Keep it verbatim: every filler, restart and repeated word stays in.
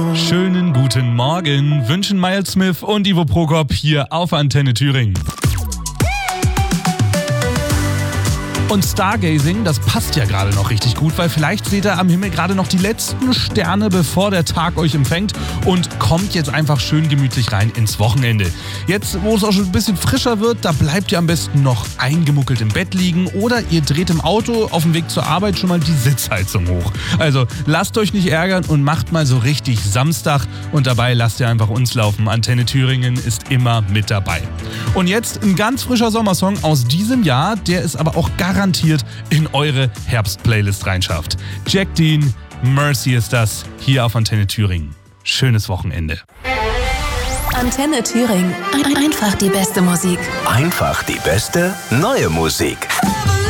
Schönen guten Morgen wünschen Miles Smith und Ivo Prokop hier auf Antenne Thüringen. Und Stargazing, das passt ja gerade noch richtig gut, weil vielleicht seht ihr am Himmel gerade noch die letzten Sterne, bevor der Tag euch empfängt, und kommt jetzt einfach schön gemütlich rein ins Wochenende. Jetzt, wo es auch schon ein bisschen frischer wird, da bleibt ihr am besten noch eingemuckelt im Bett liegen oder ihr dreht im Auto auf dem Weg zur Arbeit schon mal die Sitzheizung hoch. Also lasst euch nicht ärgern und macht mal so richtig Samstag, und dabei lasst ihr einfach uns laufen. Antenne Thüringen ist immer mit dabei. Und jetzt ein ganz frischer Sommersong aus diesem Jahr, der ist aber auch garantiert in eure Herbst-Playlist reinschafft. Jack Dean, Mercy ist das, hier auf Antenne Thüringen. Schönes Wochenende. Antenne Thüringen. Einfach die beste Musik. Einfach die beste neue Musik.